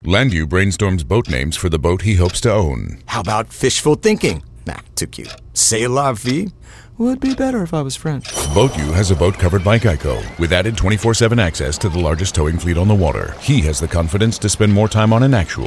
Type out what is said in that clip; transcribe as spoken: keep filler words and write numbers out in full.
Landu brainstorms boat names for the boat he hopes to own. How about fishful thinking? Nah, too cute. C'est la vie? Would be better if I was French. BoatU has a boat covered by Geico, with added twenty-four seven access to the largest towing fleet on the water. He has the confidence to spend more time on an actual